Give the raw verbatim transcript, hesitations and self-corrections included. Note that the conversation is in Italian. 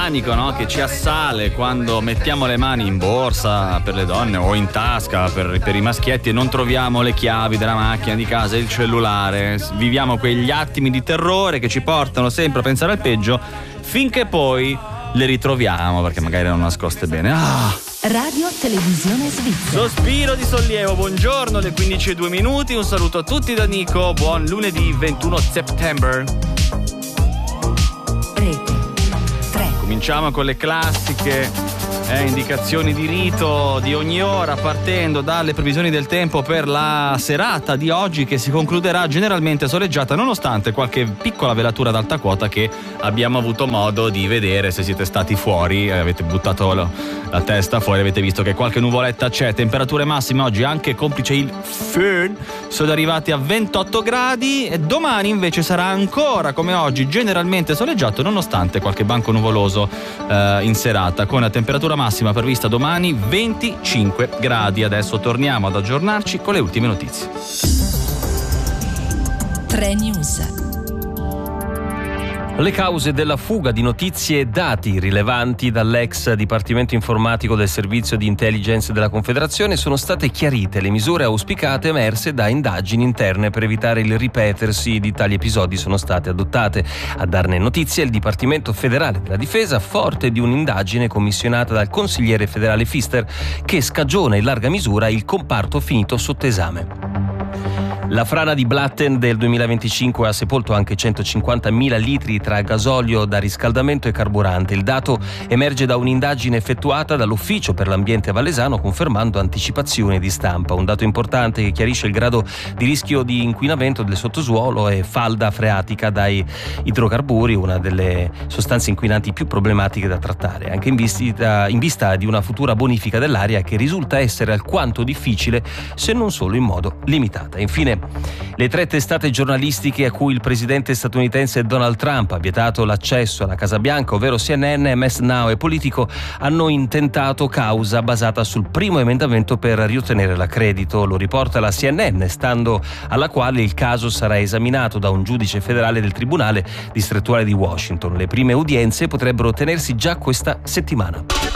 panico, no? Che ci assale quando mettiamo le mani in borsa per le donne o in tasca per, per i maschietti e non troviamo le chiavi della macchina di casa e il cellulare. Viviamo quegli attimi di terrore che ci portano sempre a pensare al peggio, finché poi le ritroviamo perché magari erano nascoste bene. Ah! Radio Televisione Svizzera. Sospiro di sollievo, buongiorno, le quindici e due minuti, un saluto a tutti da Nico, buon lunedì ventuno settembre. Rete tre. Cominciamo con le classiche eh, indicazioni di rito di ogni ora, partendo dalle previsioni del tempo per la serata di oggi, che si concluderà generalmente soleggiata, nonostante qualche piccola velatura ad alta quota che abbiamo avuto modo di vedere se siete stati fuori, eh, avete buttato lo, la testa fuori, avete visto che qualche nuvoletta c'è. Temperature massime oggi, anche complice il föhn, sono arrivati a ventotto gradi, e domani invece sarà ancora come oggi generalmente soleggiato, nonostante qualche banco nuvoloso eh, in serata, con la temperatura massima prevista domani venticinque gradi. Adesso torniamo ad aggiornarci con le ultime notizie. tre News. Le cause della fuga di notizie e dati rilevanti dall'ex Dipartimento Informatico del Servizio di Intelligence della Confederazione sono state chiarite. Le misure auspicate emerse da indagini interne per evitare il ripetersi di tali episodi sono state adottate. A darne notizia il Dipartimento Federale della Difesa, forte di un'indagine commissionata dal consigliere federale Pfister, che scagiona in larga misura il comparto finito sotto esame. La frana di Blatten del duemilaventicinque ha sepolto anche centocinquantamila litri tra gasolio da riscaldamento e carburante. Il dato emerge da un'indagine effettuata dall'Ufficio per l'Ambiente Valesano, confermando anticipazioni di stampa. Un dato importante che chiarisce il grado di rischio di inquinamento del sottosuolo e falda freatica dai idrocarburi, una delle sostanze inquinanti più problematiche da trattare, anche in vista, in vista di una futura bonifica dell'aria che risulta essere alquanto difficile, se non solo in modo limitata. Infine, le tre testate giornalistiche a cui il presidente statunitense Donald Trump ha vietato l'accesso alla Casa Bianca, ovvero C N N, M S Now e Politico, hanno intentato causa basata sul primo emendamento per riottenere l'accredito. Lo riporta la C N N, stando alla quale il caso sarà esaminato da un giudice federale del Tribunale distrettuale di Washington. Le prime udienze potrebbero tenersi già questa settimana.